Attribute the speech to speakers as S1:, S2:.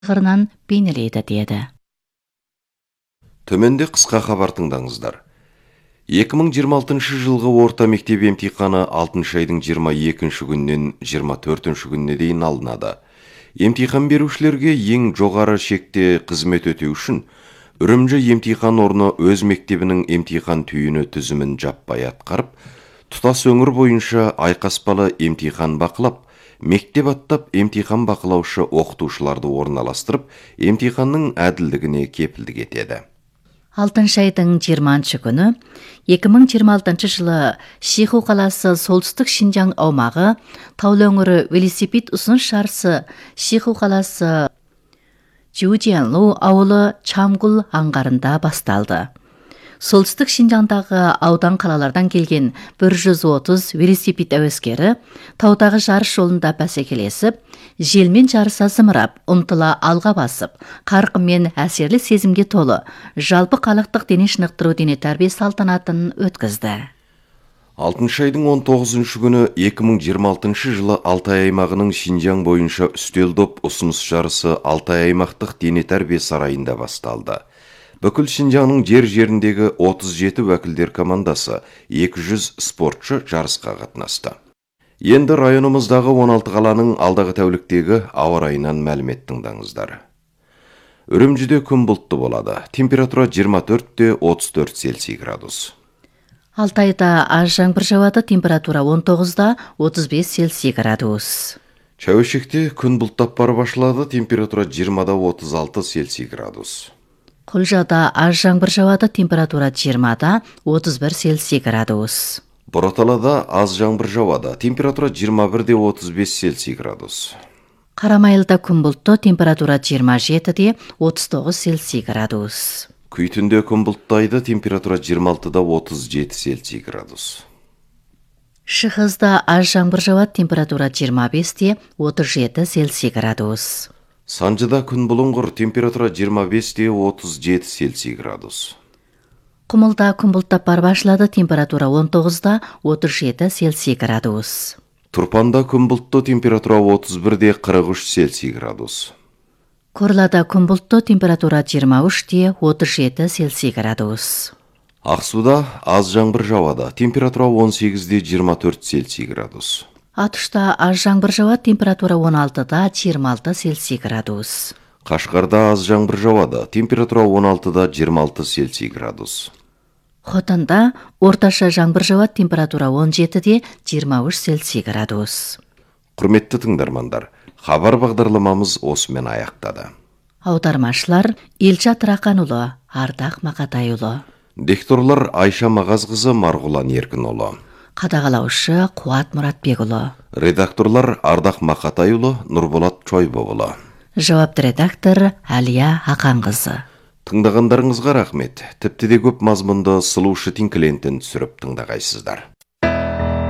S1: ғырынан бейнелейді деді.
S2: Төменде қысқа хабар тыңдаңыздар. 2026 жылғы орта мектеп емтиханы 6 айдың 22 күннен 24 күніне дейін алынады. Емтихан берушілерге ең жоғары шекте қызмет өтеу үшін Үрімжі емтихан орны өз мектебінің емтихан түйіні түзімін жаппай атқарып, тұтас өңір бойынша айқаспалы емтихан бақылап, мектеп аттап емтихан бақылаушы оқытушыларды орналастырып, емтиханның әділдігіне кепілдік етеді.
S1: 6 айдың 20 күні 2026 жылы Шиху қаласы солтүстік Шинжаң аумағы таулы өңірі велосипед ұсыныс жарысы Шиху қаласы Жиужианлу ауылы Чамгул аңғарында басталды. Солтүстік Шинжаңдағы аудан қалалардан келген 130 велосипед әуескері таудағы жарыс жолында бәсекелесіп, желмен жарыса зымырап, ұмтыла алға басып, қарқынмен әсерлі сезімге толы, жалпы халықтық дене шынықтыру дене тәрбие салтанатын өткізді.
S2: 6 айдың 19 күні 2026 жылы Алтай аймағының Шинжаң бойынша үстел доп ұсыныс жарысы Алтай аймақтық дене тәрбие сарайында басталды. Бүкіл Шинжаңның жер-жеріндегі 37 уәкілдер командасы 200 спортшы жарысқа қатынасты. Енді районымыздағы 16 қаланың алдағы тәуліктегі ауа райынан мәлімет тыңдаңыздар. Үрімжіде күн бұлтты болады. Температура 24-34 Цельсий градус.
S1: Алтайда аз жаңбыр жауады, температура 19-35 Цельсий градус.
S2: Шәуешекте күн бұлттап бара башылады, температура 20-36 Цельсий градус.
S1: Құлжада аз жаңбыр жауады, температура 20-31 Цельсий градус.
S2: Бұраталада аз жаңбыр жауады, температура 21-35 Цельсий градус.
S1: Қарамайлыда күн бұлтты, температура 27-39 Цельсий градус.
S2: Күйтінде күн бұлттайды, температура 26-37 Цельсий градус.
S1: Шығызда аз жаңбыр жауады, температура 25-37 Цельсий градус.
S2: Санжыда күн бұлыңғыр, температура 25-37 Цельсий градус.
S1: Құмылда күн бұлттап бар башылады, температура 19-37 Цельсий градус.
S2: Тұрпанда күн бұлтты, температура 31-43 Цельсий градус.
S1: Корлада күн бұлтты, температура 23-37 Цельсий градус.
S2: Ақсуда аз жаңбыр жауады, температура 18-24 Цельсий градус.
S1: Атышта аз жаңбыр жауады, температура 16-26 Цельсий градус.
S2: Қашқарда аз жаңбыр жауады, температура 16-26 Цельсий градус.
S1: Хотанда орташа жаңбыр жауады, температура 17-23 Цельсий градус.
S2: Құрметті тыңдармандар, хабар бағдарламамыз осымен аяқтады.
S1: Аудармашылар Елжат Рақанұлы, Ардақ Мақатайұлы.
S2: Дикторлар Айша Мағазқызы, Марғұлан Еркінұлы.
S1: Қадағалаушы Қуат Мұратбекұлы.
S2: Редакторлар Ардақ Мақатайұлы, Нұрболат Чойбоғылы.
S1: Жауапты редактор Әлия Ақанқызы.
S2: Тыңдағандарыңызға рахмет. Тіпті де көп мазмұнды сұлушы тинклентін түсіріп тыңдағайсыздар.